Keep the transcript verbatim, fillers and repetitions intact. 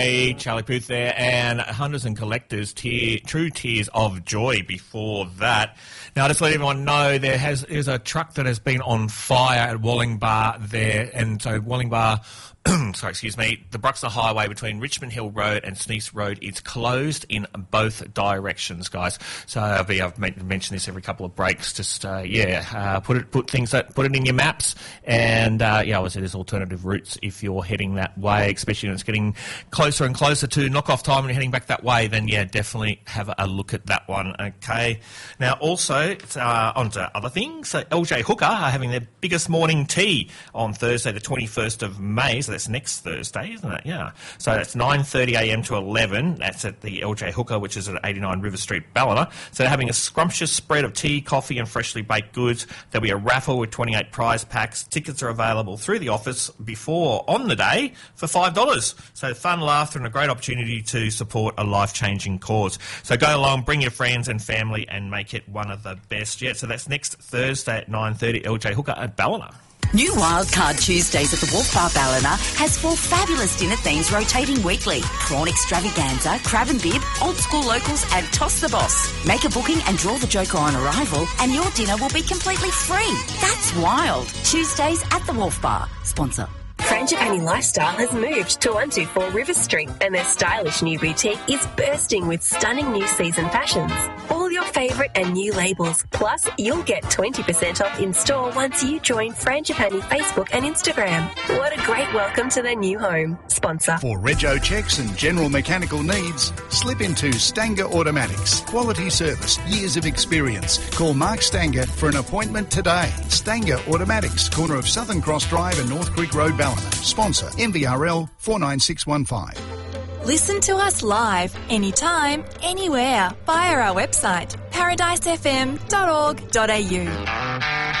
Hey, Charlie Puth there, and Hunters and Collectors, tear, True Tears of Joy before that. Now, just to let everyone know, there has is a truck that has been on fire at Wollongbar there, and so Wollongbar, sorry, excuse me, the Bruxner Highway between Richmond Hill Road and Sneath Road is closed in both directions, guys. So I've mentioned this every couple of breaks. Just uh, yeah, uh, put it, put things, that, put it in your maps, and uh, yeah, obviously there's alternative routes if you're heading that way, especially when it's getting closer and closer to knock-off time and you're heading back that way. Then yeah, definitely have a look at that one. Okay. Now also uh, on to other things. So L J Hooker are having their biggest morning tea on Thursday, the twenty-first of May. So that's next Thursday, isn't it? Yeah. So that's nine thirty a m to eleven. That's at the L J Hooker, which is at eighty-nine River Street, Ballina. So they're having a scrumptious spread of tea, coffee and freshly baked goods. There'll be a raffle with twenty-eight prize packs. Tickets are available through the office before on the day for five dollars. So fun, laughter and a great opportunity to support a life-changing cause. So go along, bring your friends and family and make it one of the best yet. So that's next Thursday at nine thirty, L J Hooker at Ballina. New Wildcard Tuesdays at the Wolf Bar Ballina has four fabulous dinner themes rotating weekly. Prawn extravaganza, crab and bib, old school locals and toss the boss. Make a booking and draw the joker on arrival and your dinner will be completely free. That's wild. Tuesdays at the Wolf Bar. Sponsor. Frangipani Lifestyle has moved to one two four River Street and their stylish new boutique is bursting with stunning new season fashions. All your favourite and new labels. Plus, you'll get twenty percent off in store once you join Frangipani Facebook and Instagram. What a great welcome to their new home. Sponsor. For rego checks and general mechanical needs, slip into Stanger Automatics. Quality service, years of experience. Call Mark Stanger for an appointment today. Stanger Automatics, corner of Southern Cross Drive and North Creek Road, Ballina. Sponsor M V R L four nine six one five. Listen to us live, anytime, anywhere, via our website, paradise f m dot org dot a u.